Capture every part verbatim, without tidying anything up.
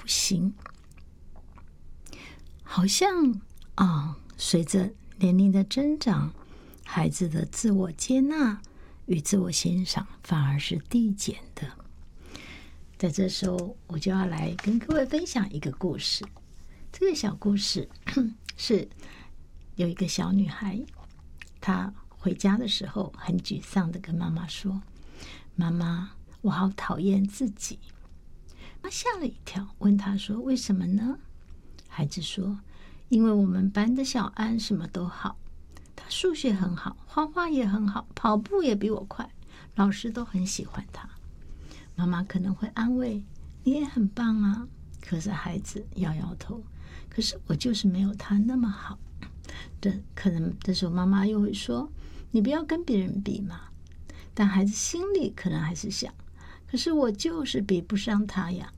行。好像啊，随着年龄的增长，孩子的自我接纳与自我欣赏反而是递减的。在这时候，我就要来跟各位分享一个故事。这个小故事是有一个小女孩，她回家的时候很沮丧的跟妈妈说：妈妈，我好讨厌自己。妈吓了一跳，问她说：为什么呢？孩子说：因为我们班的小安什么都好，他数学很好，画画也很好，跑步也比我快，老师都很喜欢他。妈妈可能会安慰：你也很棒啊。可是孩子摇摇头，可是我就是没有他那么好。这可能这时候妈妈又会说：你不要跟别人比嘛。但孩子心里可能还是想：可是我就是比不上他呀。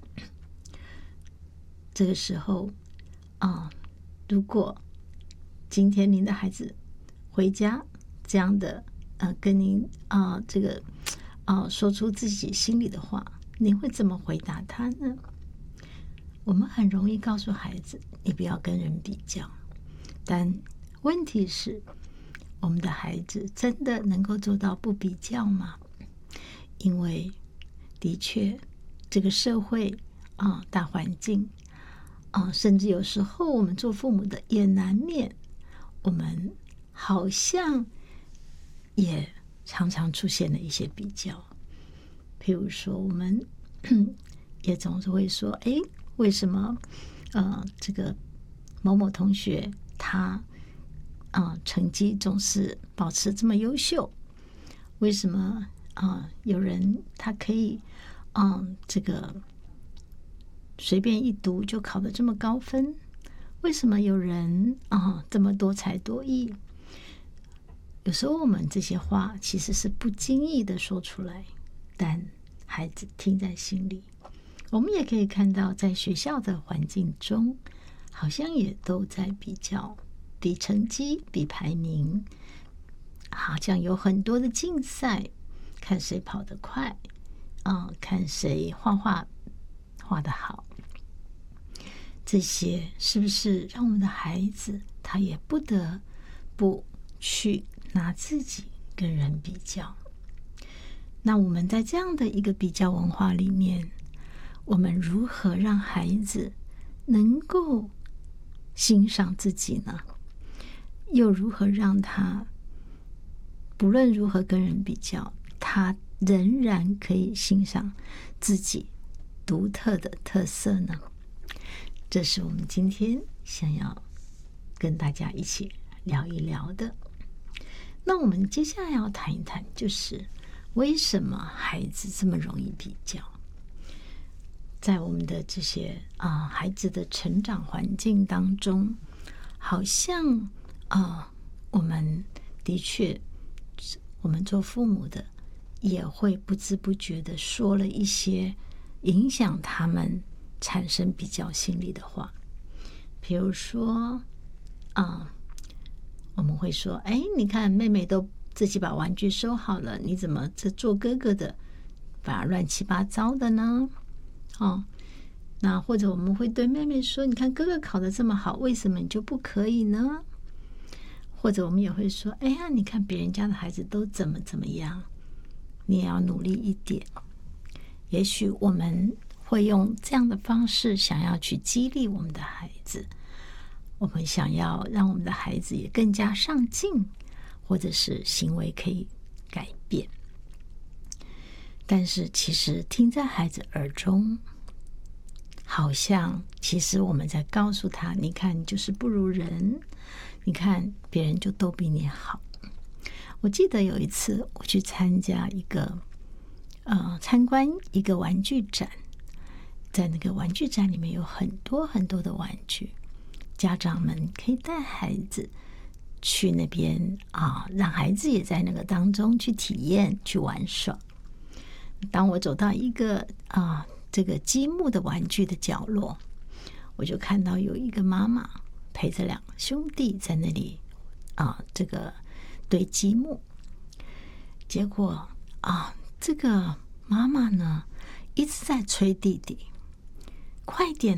这个时候啊、嗯，如果今天您的孩子回家这样的呃跟您啊、呃、这个啊、呃、说出自己心里的话，您会怎么回答他呢？我们很容易告诉孩子你不要跟人比较，但问题是我们的孩子真的能够做到不比较吗？因为的确这个社会啊、大环境啊、甚至有时候我们做父母的也难免，我们好像也常常出现了一些比较。譬如说我们也总是会说：哎，为什么呃这个某某同学他啊、呃、成绩总是保持这么优秀？为什么啊、呃、有人他可以嗯、呃、这个随便一读就考得这么高分？为什么有人啊这么多才多艺？有时候我们这些话其实是不经意的说出来，但孩子听在心里。我们也可以看到，在学校的环境中，好像也都在比较，比成绩，比排名，好像有很多的竞赛，看谁跑得快啊、呃，看谁画画画得好。这些是不是让我们的孩子他也不得不去拿自己跟人比较？那我们在这样的一个比较文化里面，我们如何让孩子能够欣赏自己呢？又如何让他不论如何跟人比较，他仍然可以欣赏自己独特的特色呢？这是我们今天想要跟大家一起聊一聊的。那我们接下来要谈一谈，就是为什么孩子这么容易比较？在我们的这些啊、呃、孩子的成长环境当中，好像啊、呃、我们的确，我们做父母的也会不知不觉的说了一些影响他们产生比较心理的话。比如说啊、呃，我们会说：哎，你看妹妹都自己把玩具收好了，你怎么这做哥哥的反而乱七八糟的呢？哦，那或者我们会对妹妹说：你看哥哥考得这么好，为什么你就不可以呢？或者我们也会说：哎呀，你看别人家的孩子都怎么怎么样，你也要努力一点。也许我们会用这样的方式想要去激励我们的孩子，我们想要让我们的孩子也更加上进，或者是行为可以改变。但是其实听在孩子耳中，好像其实我们在告诉他：你看你就是不如人，你看别人就都比你好。我记得有一次我去参加一个呃参观一个玩具展，在那个玩具展里面有很多很多的玩具，家长们可以带孩子去那边啊，让孩子也在那个当中去体验去玩耍。当我走到一个啊这个积木的玩具的角落，我就看到有一个妈妈陪着两个兄弟在那里啊这个堆积木。结果啊这个妈妈呢一直在催弟弟快点